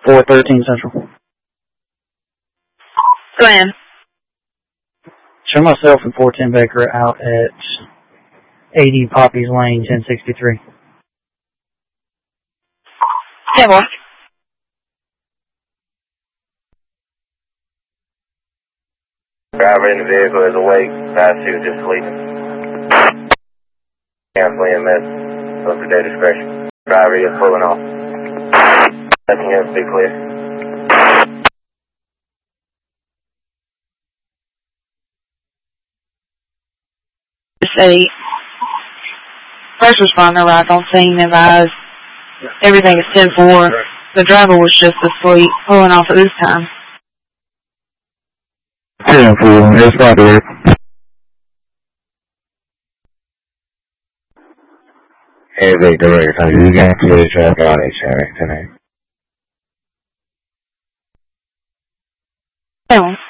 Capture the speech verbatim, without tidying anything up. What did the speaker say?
four thirteen Central. Go ahead. Show myself and four ten Baker out at eighty Poppies Lane, ten sixty-three. Yeah, boy. Driver in the vehicle is awake. Past two just sleeping. Cancel E M S. Up to their discretion. Driver is pulling off. Nothing else be clear. Say, first responder arrived on scene, advised everything is ten four. The driver was just asleep, pulling off at this time. ten four, yes, Roger. Hey, Victor, you got to clear traffic on H R tonight. Hell.